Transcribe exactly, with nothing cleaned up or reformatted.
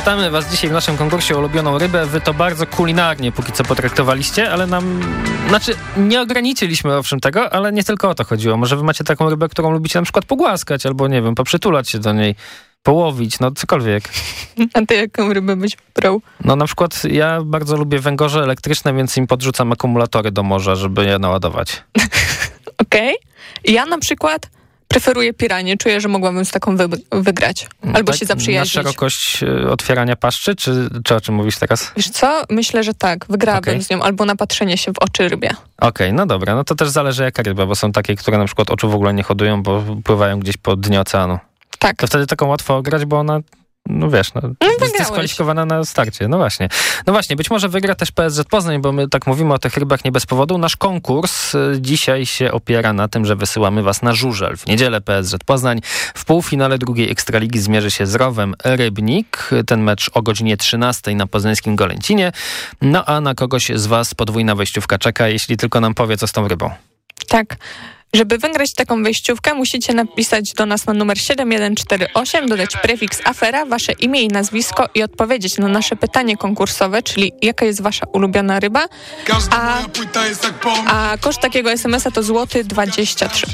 Pytamy was dzisiaj w naszym konkursie o ulubioną rybę. Wy to bardzo kulinarnie póki co potraktowaliście, ale nam... Znaczy, nie ograniczyliśmy owszem tego, ale nie tylko o to chodziło. Może wy macie taką rybę, którą lubicie na przykład pogłaskać, albo nie wiem, poprzytulać się do niej, połowić, no cokolwiek. A ty jaką rybę byś wybrał? No na przykład ja bardzo lubię węgorze elektryczne, więc im podrzucam akumulatory do morza, żeby je naładować. Okej. Okay. Ja na przykład preferuję piranię. Czuję, że mogłabym z taką wy- wygrać. Albo tak, się zaprzyjaźnić. Na szerokość y, otwierania paszczy, czy, czy o czym mówisz teraz? Wiesz co? Myślę, że tak. Wygrałabym Okay. z nią. Albo na patrzenie się w oczy rybie. Okej, okay, no dobra. No to też zależy jaka ryba, bo są takie, które na przykład oczu w ogóle nie hodują, bo pływają gdzieś po dnie oceanu. Tak. To wtedy taką łatwo ograć, bo ona, no wiesz, no, No, jest dyskwalifikowana na starcie. No właśnie. No właśnie, być może wygra też P S Z Poznań, bo my tak mówimy o tych rybach nie bez powodu. Nasz konkurs y, dzisiaj się opiera na tym, że wysyłamy was na żużel. W niedzielę P S Z Poznań w półfinale drugiej Ekstraligi zmierzy się z Rowem Rybnik. Ten mecz o godzinie trzynastej na poznańskim Golęcinie. No a na kogoś z was podwójna wejściówka czeka, jeśli tylko nam powie, co z tą rybą. Tak. Żeby wygrać taką wejściówkę, musicie napisać do nas na numer siedem jeden cztery osiem, dodać prefiks afera, wasze imię i nazwisko i odpowiedzieć na nasze pytanie konkursowe, czyli jaka jest wasza ulubiona ryba, a, a koszt takiego es em es a to złoty dwadzieścia trzy.